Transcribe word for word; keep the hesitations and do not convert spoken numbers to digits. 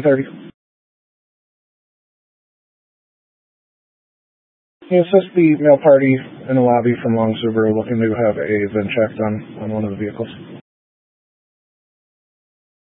seven thirty. Yes, that's the male party in the lobby from Long Subaru looking to have a VIN checked on, on one of the vehicles.